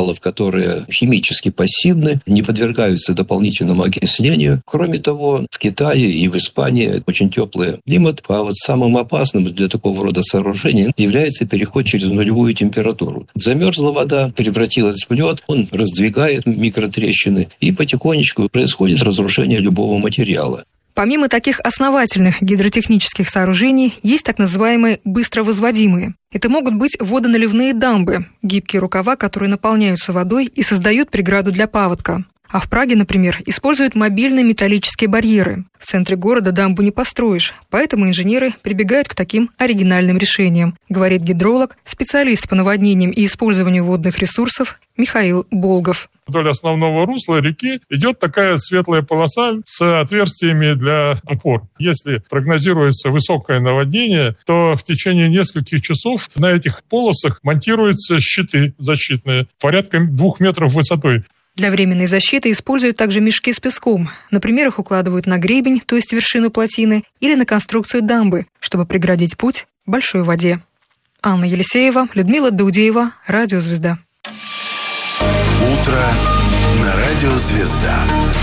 материалов, которые химически пассивны, не подвергаются дополнительному окислению. Кроме того, в Китае и в Испании очень теплый климат, а вот самым опасным для такого рода сооружений является переход через нулевую температуру. Замерзла вода, превратилась в лед, он раздвигает микротрещины, и потихонечку происходит разрушение любого материала. Помимо таких основательных гидротехнических сооружений, есть так называемые быстровозводимые. Это могут быть водоналивные дамбы, гибкие рукава, которые наполняются водой и создают преграду для паводка. А в Праге, например, используют мобильные металлические барьеры. В центре города дамбу не построишь, поэтому инженеры прибегают к таким оригинальным решениям, говорит гидролог, специалист по наводнениям и использованию водных ресурсов Михаил Болгов. Вдоль основного русла реки идет такая светлая полоса с отверстиями для опор. Если прогнозируется высокое наводнение, то в течение нескольких часов на этих полосах монтируются щиты защитные, порядка 2 метров высотой. Для временной защиты используют также мешки с песком. Например, их укладывают на гребень, то есть вершину плотины, или на конструкцию дамбы, чтобы преградить путь большой воде. Анна Елисеева, Людмила Даудеева, Радио Звезда. Утро на Радио Звезда.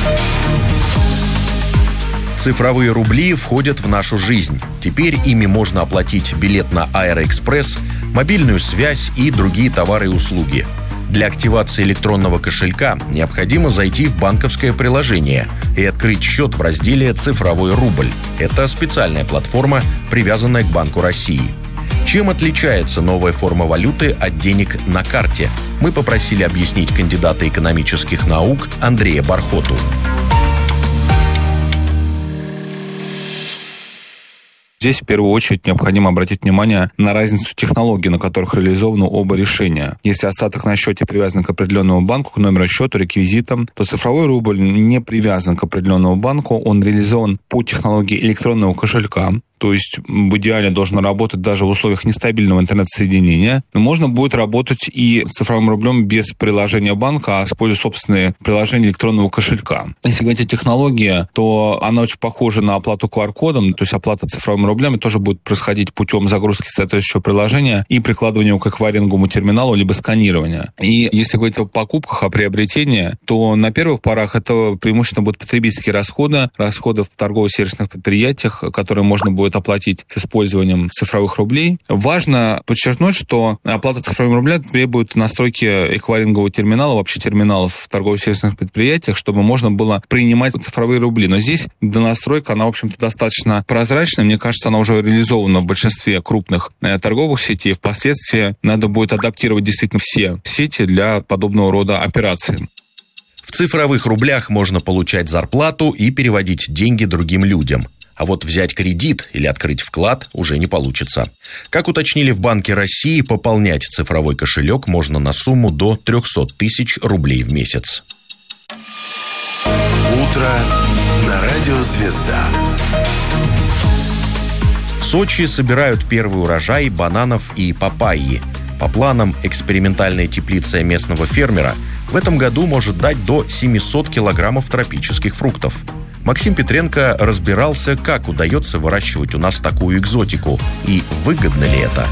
Цифровые рубли входят в нашу жизнь. Теперь ими можно оплатить билет на Аэроэкспресс, мобильную связь и другие товары и услуги. Для активации электронного кошелька необходимо зайти в банковское приложение и открыть счет в разделе «Цифровой рубль». Это специальная платформа, привязанная к Банку России. Чем отличается новая форма валюты от денег на карте? Мы попросили объяснить кандидата экономических наук Андрея Бархоту. Здесь в первую очередь необходимо обратить внимание на разницу технологий, на которых реализованы оба решения. Если остаток на счете привязан к определенному банку, к номеру счета, реквизитам, то цифровой рубль не привязан к определенному банку, он реализован по технологии электронного кошелька. То есть в идеале должен работать даже в условиях нестабильного интернет-соединения. Но можно будет работать и с цифровым рублем без приложения банка, а используя собственные приложения электронного кошелька. Если говорить о технологии, то она очень похожа на оплату QR-кодом, то есть оплата цифровыми рублями тоже будет происходить путем загрузки соответствующего приложения и прикладывания его к эквайринговому терминалу, либо сканирования. И если говорить о покупках, о приобретении, то на первых порах это преимущественно будут потребительские расходы в торгово-сервисных предприятиях, которые можно будет оплатить с использованием цифровых рублей. Важно подчеркнуть, что оплата цифровыми рублями требует настройки эквайрингового терминала, вообще терминалов в торгово-сервисных предприятиях, чтобы можно было принимать цифровые рубли. Но здесь донастройка, она, в общем-то, достаточно прозрачная. Мне кажется, она уже реализована в большинстве крупных торговых сетей. Впоследствии надо будет адаптировать действительно все сети для подобного рода операций. В цифровых рублях можно получать зарплату и переводить деньги другим людям. А вот взять кредит или открыть вклад уже не получится. Как уточнили в Банке России, пополнять цифровой кошелек можно на сумму до 300 тысяч рублей в месяц. Утро на Радио Звезда. В Сочи собирают первый урожай бананов и папайи. По планам, экспериментальная теплица местного фермера в этом году может дать до 700 килограммов тропических фруктов. Максим Петренко разбирался, как удается выращивать у нас такую экзотику и выгодно ли это.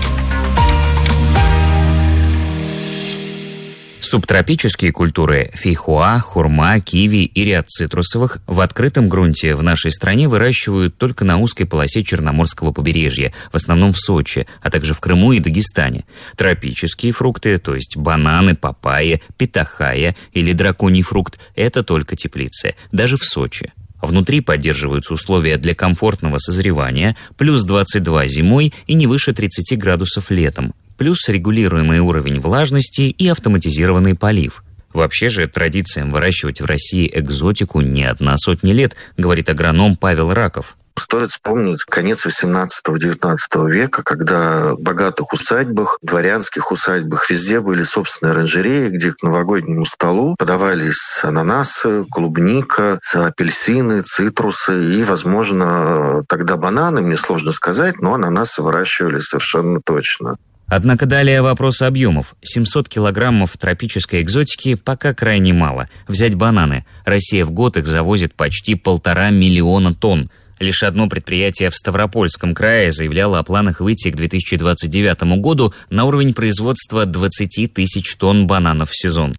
Субтропические культуры – фейхоа, хурма, киви и ряд цитрусовых в открытом грунте в нашей стране выращивают только на узкой полосе Черноморского побережья, в основном в Сочи, а также в Крыму и Дагестане. Тропические фрукты, то есть бананы, папайя, питахайя или драконий фрукт – это только теплицы, даже в Сочи. Внутри поддерживаются условия для комфортного созревания, плюс 22 зимой и не выше 30 градусов летом, плюс регулируемый уровень влажности и автоматизированный полив. Вообще же традициям выращивать в России экзотику не 100 лет, говорит агроном Павел Раков. Стоит вспомнить конец 18-19 века, когда в богатых усадьбах, дворянских усадьбах везде были собственные оранжереи, где к новогоднему столу подавались ананасы, клубника, апельсины, цитрусы и, возможно, тогда бананы, мне сложно сказать, но ананасы выращивали совершенно точно. Однако далее вопрос объемов. 700 килограммов тропической экзотики пока крайне мало. Взять бананы. Россия в год их завозит почти 1,5 миллиона тонн. Лишь одно предприятие в Ставропольском крае заявляло о планах выйти к 2029 году на уровень производства 20 тысяч тонн бананов в сезон.